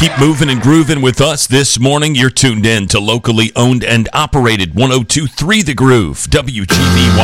Keep moving and grooving with us this morning. You're tuned in to locally owned and operated 102.3 The Groove, WGBY.